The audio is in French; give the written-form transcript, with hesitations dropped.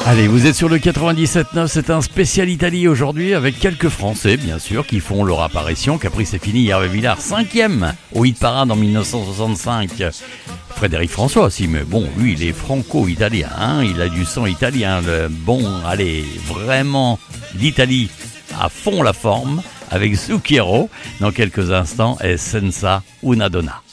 Allez, vous êtes sur le 97.9, c'est un spécial Italie aujourd'hui avec quelques Français, bien sûr, qui font leur apparition. Caprice c'est fini, Hervé Villard, 5e au hit parade en 1965. Frédéric François aussi, mais bon, lui, il est franco-italien, hein, il a du sang italien. Allez, vraiment, l'Italie à fond la forme avec Zucchero. Dans quelques instants, et Senza una donna.